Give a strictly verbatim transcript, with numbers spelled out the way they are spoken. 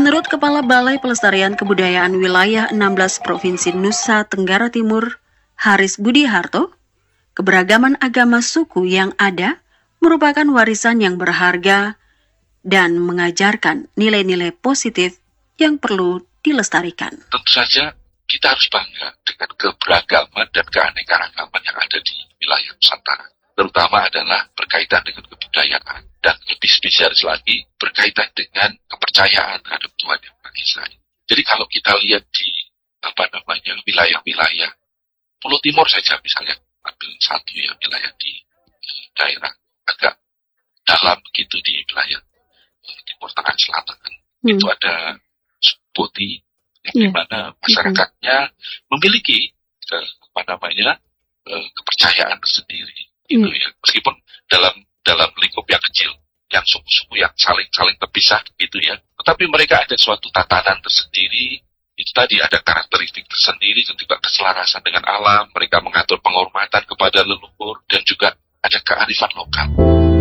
Menurut Kepala Balai Pelestarian Kebudayaan Wilayah enam belas Provinsi Nusa Tenggara Timur, Haris Budi Harto, keberagaman agama suku yang ada merupakan warisan yang berharga dan mengajarkan nilai-nilai positif yang perlu dilestarikan. Tentu saja kita harus bangga dengan keberagaman dan keanekaragaman yang ada di wilayah Nusantara. Terutama adalah berkaitan dengan kebudayaan dan lebih spesialis lagi berkaitan dengan kepercayaan terhadap Tuhan Yang Maha Esa. Jadi kalau kita lihat di apa namanya wilayah-wilayah Pulau Timur saja misalnya, ambil satu ya wilayah di eh, daerah agak dalam begitu di wilayah eh, Timur Tengah Selatan, Hmm. itu ada Boti yang Iya. dimana masyarakatnya memiliki eh, apa namanya eh, kepercayaan tersendiri, gitu Hmm. ya. Meskipun dalam dalam lingkup yang kecil, yang suku-suku yang saling saling terpisah, gitu ya. Tetapi mereka ada suatu tatanan tersendiri. Itu tadi ada karakteristik tersendiri dan juga keselarasan dengan alam. Mereka mengatur penghormatan kepada leluhur dan juga ada kearifan lokal.